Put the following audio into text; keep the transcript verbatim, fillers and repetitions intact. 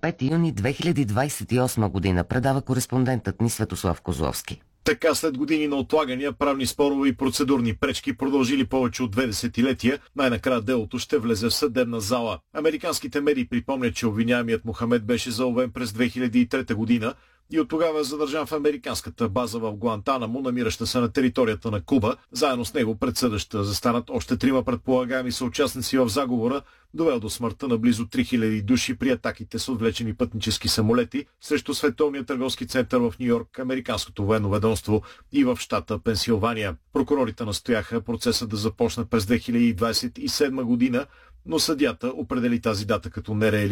пети юни две хиляди двадесет и осма година, предава кореспондентът ни Светослав Козловски. Така след години на отлагания, правни спорове и процедурни пречки, продължили повече от две десетилетия, най-накрая делото ще влезе в съдебна зала. Американските медии припомнят, че обвиняемият Мохамед беше заловен през две хиляди и трета година и от тогава е задържан в американската база в Гуантанамо, намираща се на територията на Куба. Заедно с него пред съда ще застанат още трима предполагаеми съучастници в заговора, довел до смъртта на близо три хиляди души при атаките с отвлечени пътнически самолети срещу Световния търговски център в Нью-Йорк, Американското военно ведомство и в щата Пенсилвания. Прокурорите настояха процесът да започне през две хиляди двадесет и седма година, но съдията определи тази дата като нереалистична.